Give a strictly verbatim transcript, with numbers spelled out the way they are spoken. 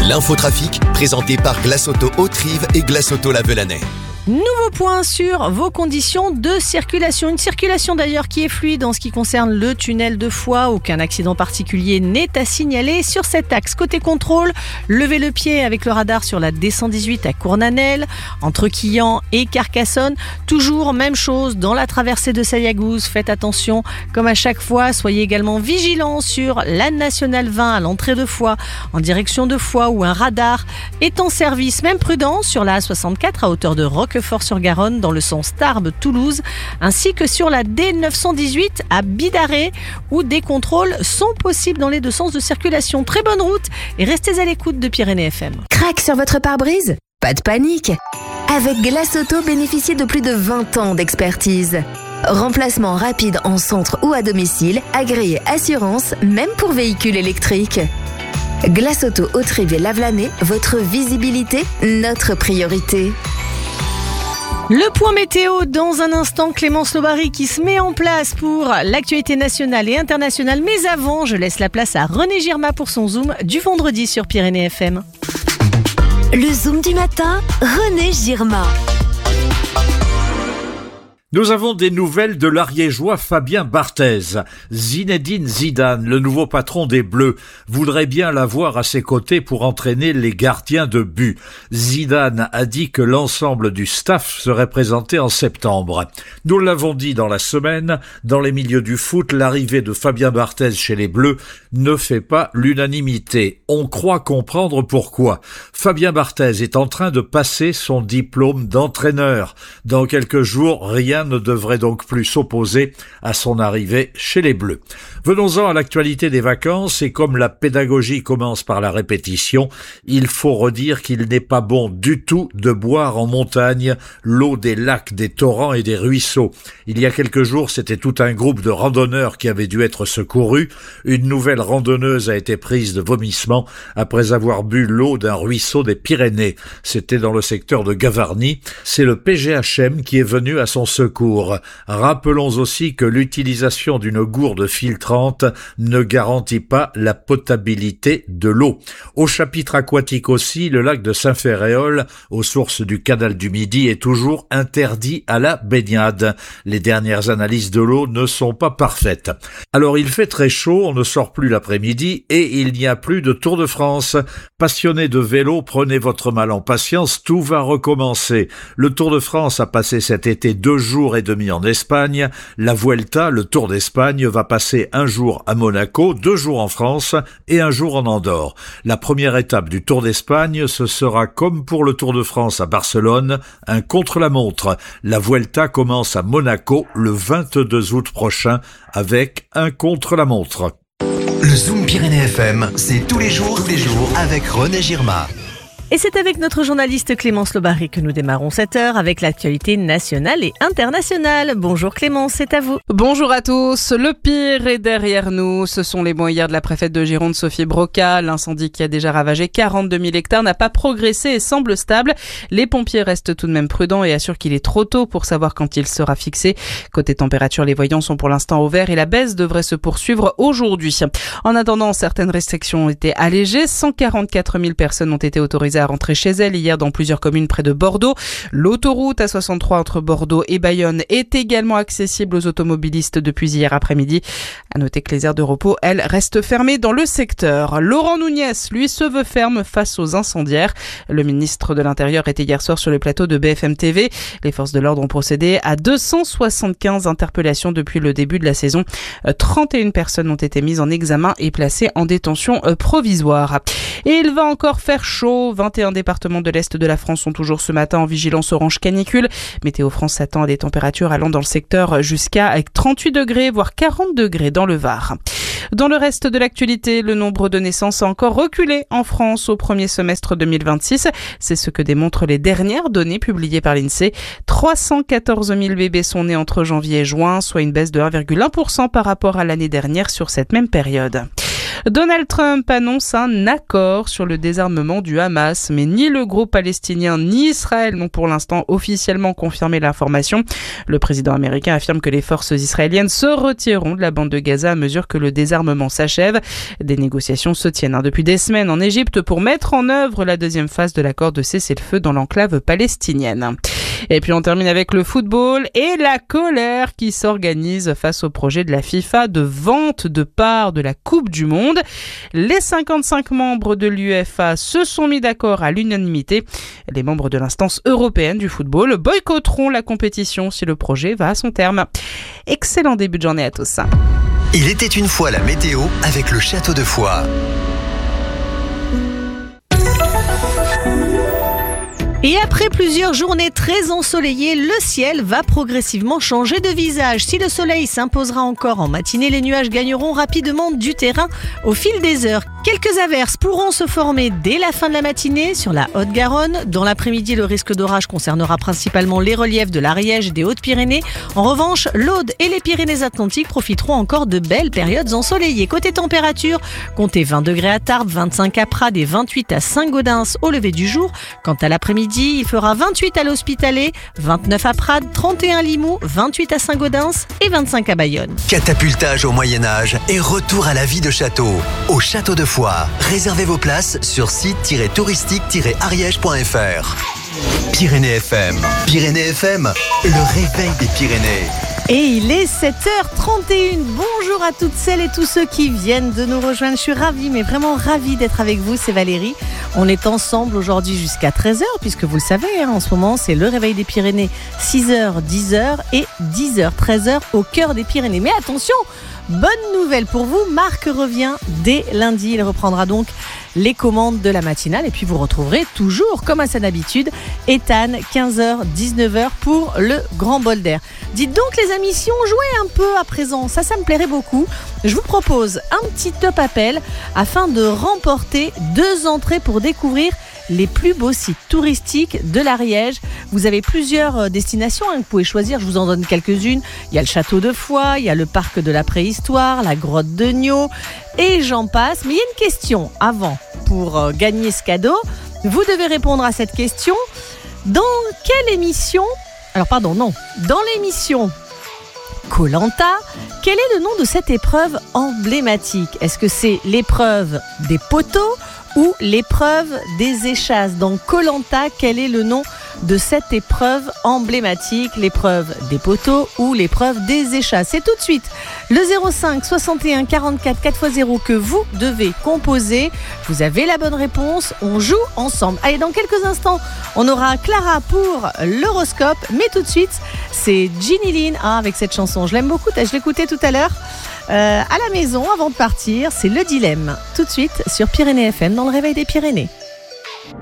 L'infotrafic, présenté par Glace Auto Haute-Rive et Glace Auto Lavelanet. Nouveau point sur vos conditions de circulation. Une circulation d'ailleurs qui est fluide en ce qui concerne le tunnel de Foix. Aucun accident particulier n'est à signaler sur cet axe. Côté contrôle, levez le pied avec le radar sur la D cent dix-huit à Cournanel, entre Quillan et Carcassonne. Toujours même chose dans la traversée de Sayagouz. Faites attention comme à chaque fois. Soyez également vigilants sur la nationale vingt à l'entrée de Foix en direction de Foix où un radar est en service. Même prudent sur la A soixante-quatre à hauteur de Roquefort sur Garonne dans le sens Tarbes-Toulouse, ainsi que sur la D neuf cent dix-huit à Bidarré où des contrôles sont possibles dans les deux sens de circulation. Très bonne route et restez à l'écoute de Pyrénées F M. Crac sur votre pare-brise ? Pas de panique. Avec Glace Auto, bénéficiez de plus de vingt ans d'expertise. Remplacement rapide en centre ou à domicile, agréé assurance, même pour véhicules électriques. Glace Auto Haute-Rive et Lavelanet, votre visibilité, notre priorité. Le point météo dans un instant, Clémence Lobary qui se met en place pour l'actualité nationale et internationale. Mais avant, je laisse la place à René Girma pour son Zoom du vendredi sur Pyrénées F M. Le Zoom du matin, René Girma. Nous avons des nouvelles de l'Ariégeois Fabien Barthez. Zinedine Zidane, le nouveau patron des Bleus, voudrait bien l'avoir à ses côtés pour entraîner les gardiens de but. Zidane a dit que l'ensemble du staff serait présenté en septembre. Nous l'avons dit dans la semaine, dans les milieux du foot, l'arrivée de Fabien Barthez chez les Bleus ne fait pas l'unanimité. On croit comprendre pourquoi. Fabien Barthez est en train de passer son diplôme d'entraîneur. Dans quelques jours, rien ne devrait donc plus s'opposer à son arrivée chez les Bleus. Venons-en à l'actualité des vacances et comme la pédagogie commence par la répétition, il faut redire qu'il n'est pas bon du tout de boire en montagne l'eau des lacs, des torrents et des ruisseaux. Il y a quelques jours, c'était tout un groupe de randonneurs qui avait dû être secourus. Une nouvelle randonneuse a été prise de vomissement après avoir bu l'eau d'un ruisseau des Pyrénées. C'était dans le secteur de Gavarnie. C'est le P G H M qui est venu à son secours. Rappelons aussi que l'utilisation d'une gourde filtrante ne garantit pas la potabilité de l'eau. Au chapitre aquatique aussi, le lac de Saint-Ferréol, aux sources du canal du Midi, est toujours interdit à la baignade. Les dernières analyses de l'eau ne sont pas parfaites. Alors il fait très chaud, on ne sort plus l'après-midi et il n'y a plus de Tour de France. Passionnés de vélo, prenez votre mal en patience, tout va recommencer. Le Tour de France a passé cet été deux jours et demi en Espagne. La Vuelta, le Tour d'Espagne, va passer un jour à Monaco, deux jours en France et un jour en Andorre. La première étape du Tour d'Espagne, ce sera comme pour le Tour de France à Barcelone, un contre-la-montre. La Vuelta commence à Monaco le vingt-deux août prochain avec un contre-la-montre. Le Zoom Pyrénées F M, c'est tous les jours, tous les jours avec René Girma. Et c'est avec notre journaliste Clémence Lobary que nous démarrons cette heure avec l'actualité nationale et internationale. Bonjour Clémence, c'est à vous. Bonjour à tous. Le pire est derrière nous. Ce sont les mots hier de la préfète de Gironde, Sophie Broca. L'incendie qui a déjà ravagé quarante-deux mille hectares n'a pas progressé et semble stable. Les pompiers restent tout de même prudents et assurent qu'il est trop tôt pour savoir quand il sera fixé. Côté température, les voyants sont pour l'instant au vert et la baisse devrait se poursuivre aujourd'hui. En attendant, certaines restrictions ont été allégées. cent quarante-quatre mille personnes ont été autorisées à rentrer chez elles hier dans plusieurs communes près de Bordeaux. L'autoroute A soixante-trois entre Bordeaux et Bayonne est également accessible aux automobilistes depuis hier après-midi. À noter que les aires de repos, elles, restent fermées dans le secteur. Laurent Nunez, lui, se veut ferme face aux incendiaires. Le ministre de l'Intérieur était hier soir sur le plateau de B F M T V. Les forces de l'ordre ont procédé à deux cent soixante-quinze interpellations depuis le début de la saison. trente et une personnes ont été mises en examen et placées en détention provisoire. Et il va encore faire chaud. vingt et un départements de l'Est de la France sont toujours ce matin en vigilance orange canicule. Météo France s'attend à des températures allant dans le secteur jusqu'à trente-huit degrés, voire quarante degrés dans le Var. Dans le reste de l'actualité, le nombre de naissances a encore reculé en France au premier semestre deux mille vingt-six. C'est ce que démontrent les dernières données publiées par l'INSEE. trois cent quatorze mille bébés sont nés entre janvier et juin, soit une baisse de un virgule un pour cent par rapport à l'année dernière sur cette même période. Donald Trump annonce un accord sur le désarmement du Hamas, mais ni le groupe palestinien ni Israël n'ont pour l'instant officiellement confirmé l'information. Le président américain affirme que les forces israéliennes se retireront de la bande de Gaza à mesure que le désarmement s'achève. Des négociations se tiennent hein, depuis des semaines en Égypte pour mettre en œuvre la deuxième phase de l'accord de cessez-le-feu dans l'enclave palestinienne. Et puis on termine avec le football et la colère qui s'organise face au projet de la FIFA de vente de parts de la Coupe du Monde. Les cinquante-cinq membres de l'U E F A se sont mis d'accord à l'unanimité. Les membres de l'instance européenne du football boycotteront la compétition si le projet va à son terme. Excellent début de journée à tous. Il était une fois la météo avec le Château de Foix. Et après plusieurs journées très ensoleillées, le ciel va progressivement changer de visage. Si le soleil s'imposera encore en matinée, les nuages gagneront rapidement du terrain au fil des heures. Quelques averses pourront se former dès la fin de la matinée sur la Haute-Garonne. Dans l'après-midi, le risque d'orage concernera principalement les reliefs de l'Ariège et des Hautes-Pyrénées. En revanche, l'Aude et les Pyrénées-Atlantiques profiteront encore de belles périodes ensoleillées. Côté température, comptez vingt degrés à Tarbes, vingt-cinq à Prades et vingt-huit à Saint-Gaudens au lever du jour. Quant à l'après-midi, il fera vingt-huit à l'Hospitalet, vingt-neuf à Prades, trente et un à Limoux, vingt-huit à Saint-Gaudens et vingt-cinq à Bayonne. Catapultage au Moyen-Âge et retour à la vie de château. Au Château de Foix, réservez vos places sur site tiret touristique tiret ariège point f r. Pyrénées F M. Pyrénées F M, le réveil des Pyrénées. Et il est sept heures trente et une. Bonjour à toutes celles et tous ceux qui viennent de nous rejoindre. Je suis ravie, mais vraiment ravie d'être avec vous. C'est Valérie. On est ensemble aujourd'hui jusqu'à treize heures, puisque vous le savez, hein, en ce moment, c'est le réveil des Pyrénées. six heures, dix heures et dix heures, treize heures au cœur des Pyrénées. Mais attention, bonne nouvelle pour vous. Marc revient dès lundi. Il reprendra donc les commandes de la matinale. Et puis vous retrouverez toujours, comme à sa habitude, Ethan, quinze heures, dix-neuf heures pour le grand bol d'air. Dites donc les amis, si on jouait un peu à présent, ça, ça me plairait beaucoup. Je vous propose un petit top appel afin de remporter deux entrées pour découvrir les plus beaux sites touristiques de l'Ariège. Vous avez plusieurs destinations hein, que vous pouvez choisir, je vous en donne quelques-unes. Il y a le château de Foix, il y a le parc de la préhistoire, la grotte de Niaux et j'en passe. Mais il y a une question avant pour euh, gagner ce cadeau. Vous devez répondre à cette question. Dans quelle émission, alors pardon, non, dans l'émission Koh-Lanta, quel est le nom de cette épreuve emblématique ? Est-ce que c'est l'épreuve des poteaux ou l'épreuve des échasses? Dans Koh-Lanta, quel est le nom de cette épreuve emblématique? L'épreuve des poteaux ou l'épreuve des échasses? C'est tout de suite le zéro cinq soixante et un quarante-quatre quatre fois zéro que vous devez composer. Vous avez la bonne réponse, on joue ensemble. Allez, dans quelques instants, on aura Clara pour l'horoscope, mais tout de suite, c'est Ginny Lynn ah, avec cette chanson. Je l'aime beaucoup, je l'écoutais tout à l'heure. Euh, à la maison avant de partir, c'est le dilemme. Tout de suite sur Pyrénées F M dans le réveil des Pyrénées.